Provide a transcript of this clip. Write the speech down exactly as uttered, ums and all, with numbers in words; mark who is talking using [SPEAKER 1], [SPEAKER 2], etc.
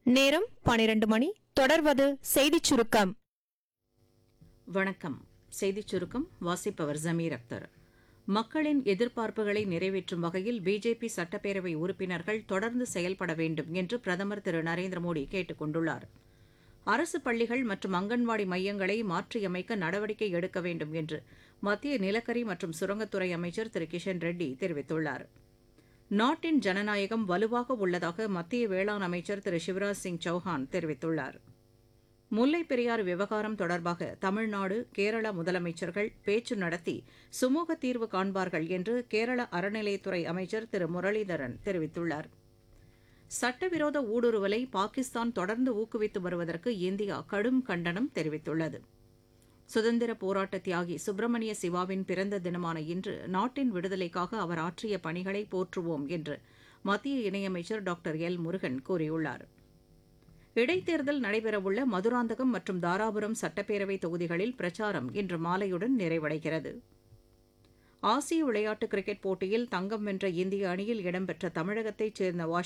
[SPEAKER 1] நேரம் பனிரெண்டு மணி. தொடர்வது செய்திச் சுருக்கம்.
[SPEAKER 2] வணக்கம். செய்திச் சுருக்கம் வாசிப்பவர் ஜமீர் அக்தர். மக்களின் எதிர்பார்ப்புகளை நிறைவேற்றும் வகையில் பிஜேபி சட்டப்பேரவை உறுப்பினர்கள் தொடர்ந்து செயல்பட வேண்டும் என்று பிரதமர் திரு நரேந்திர மோடி கேட்டுக் கொண்டுள்ளார். அரசு பள்ளிகள் மற்றும் அங்கன்வாடி மையங்களை மாற்றியமைக்க நடவடிக்கை எடுக்க வேண்டும் என்று மத்திய நிலக்கரி மற்றும் சுரங்கத்துறை அமைச்சர் திரு கிஷன் ரெட்டி தெரிவித்துள்ளார். நாட்டின் ஜனநாயகம் வலுவாக உள்ளதாக மத்திய வேளாண் அமைச்சர் திரு சிவராஜ் சிங் சௌஹான் தெரிவித்துள்ளார். முல்லைப் பெரியாறு விவகாரம் தொடர்பாக தமிழ்நாடு, கேரள முதலமைச்சர்கள் பேச்சு நடத்தி சுமூக தீர்வு காண்பார்கள் என்று கேரள அறநிலையத்துறை அமைச்சர் திரு முரளிதரன் தெரிவித்துள்ளார். சட்டவிரோத ஊடுருவலை பாகிஸ்தான் தொடர்ந்து ஊக்குவித்து வருவதற்கு இந்தியா கடும் கண்டனம் தெரிவித்துள்ளது. சுதந்திர போராட்ட தியாகி சுப்பிரமணிய சிவாவின் பிறந்த தினமான இன்று நாட்டின் விடுதலைக்காக அவர் ஆற்றிய பணிகளை போற்றுவோம் என்று மத்திய இணையமைச்சர் டாக்டர் எல் முருகன் கூறியுள்ளார். இடைத்தேர்தல் நடைபெறவுள்ள மதுராந்தகம் மற்றும் தாராபுரம் சட்டப்பேரவை தொகுதிகளில் பிரச்சாரம் இன்று மாலையுடன் நிறைவடைகிறது. ஆசிய விளையாட்டு கிரிக்கெட் போட்டியில் தங்கம் வென்ற இந்திய அணியில் இடம்பெற்ற தமிழகத்தைச் சேர்ந்த